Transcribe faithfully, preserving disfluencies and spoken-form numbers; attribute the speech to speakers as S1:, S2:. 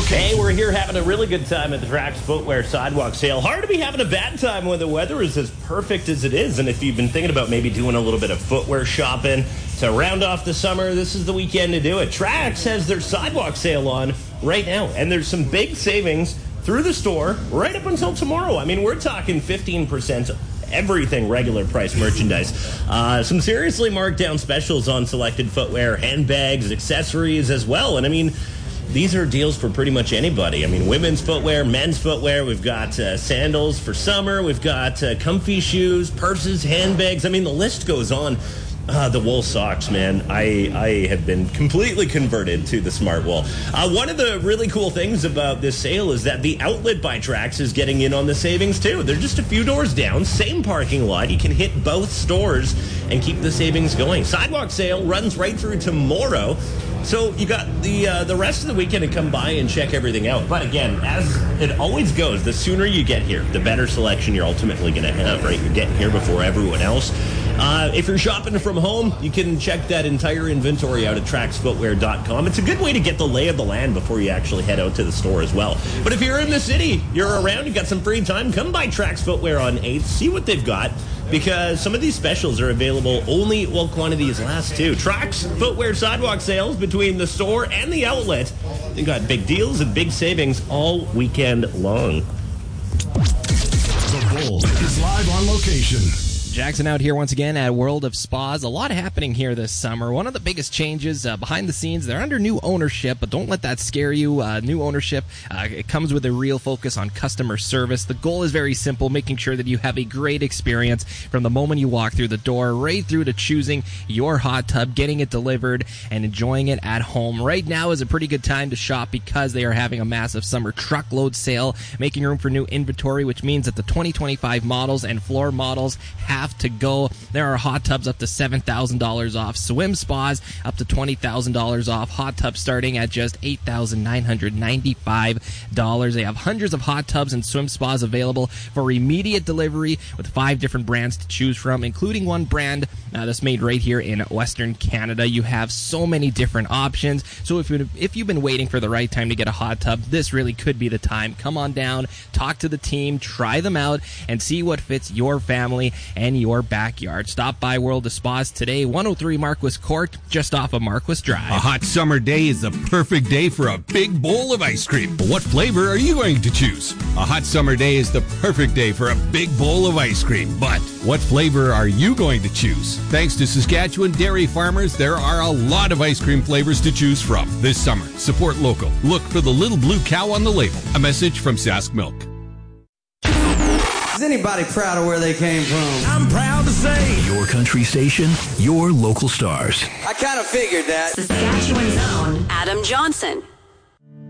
S1: location.
S2: Hey, we're here having a really good time at the Trax Footwear Sidewalk Sale. Hard to be having a bad time when the weather is as perfect as it is. And if you've been thinking about maybe doing a little bit of footwear shopping to round off the summer, this is the weekend to do it. Trax has their Sidewalk Sale on right now. And there's some big savings through the store right up until tomorrow. I mean, we're talking fifteen percent everything regular price merchandise. Uh, some seriously marked down specials on selected footwear, handbags, accessories as well. And I mean, these are deals for pretty much anybody. I mean, women's footwear, men's footwear. We've got uh, sandals for summer. We've got uh, comfy shoes, purses, handbags. I mean, the list goes on. Uh, the wool socks, man. I, I have been completely converted to the Smart Wool. Uh, one of the really cool things about this sale is that the Outlet by Trax is getting in on the savings, too. They're just a few doors down, same parking lot. You can hit both stores and keep the savings going. Sidewalk sale runs right through tomorrow. So you got the uh, the rest of the weekend to come by and check everything out. But again, as it always goes, the sooner you get here, the better selection you're ultimately going to have, right? You're getting here before everyone else. Uh, if you're shopping from home, you can check that entire inventory out at trax footwear dot com. It's a good way to get the lay of the land before you actually head out to the store as well. But if you're in the city, you're around, you got some free time, come by Trax Footwear on eighth, see what they've got, because some of these specials are available only while quantities last, too. Trax Footwear Sidewalk sales between the store and the outlet. They've got big deals and big savings all weekend long.
S1: The Bull is live on location.
S3: Jackson out here once again at World of Spas. A lot happening here this summer. One of the biggest changes uh, behind the scenes, they're under new ownership, but don't let that scare you. Uh, new ownership, uh, it comes with a real focus on customer service. The goal is very simple, making sure that you have a great experience from the moment you walk through the door, right through to choosing your hot tub, getting it delivered, and enjoying it at home. Right now is a pretty good time to shop because they are having a massive summer truckload sale, making room for new inventory, which means that the twenty twenty-five models and floor models have to go. There are hot tubs up to seven thousand dollars off, swim spas up to twenty thousand dollars off, hot tubs starting at just eight thousand nine hundred ninety-five dollars. They have hundreds of hot tubs and swim spas available for immediate delivery with five different brands to choose from, including one brand uh, that's made right here in Western Canada. You have so many different options. So if, you, if you've been waiting for the right time to get a hot tub, this really could be the time. Come on down, talk to the team, try them out, and see what fits your family and your backyard. Stop by World of Spas today, one oh three Marquis Court, just off of Marquis Drive.
S4: A hot summer day is the perfect day for a big bowl of ice cream. But what flavor are you going to choose? A hot summer day is the perfect day for a big bowl of ice cream. But what flavor are you going to choose? Thanks to Saskatchewan dairy farmers, there are a lot of ice cream flavors to choose from this summer. Support local. Look for the little blue cow on the label. A message from Sask Milk.
S5: Is anybody proud of where they came from?
S1: I'm proud to say,
S6: your country station, your local stars.
S5: I kind of figured that.
S7: Saskatchewan's own Adam Johnson.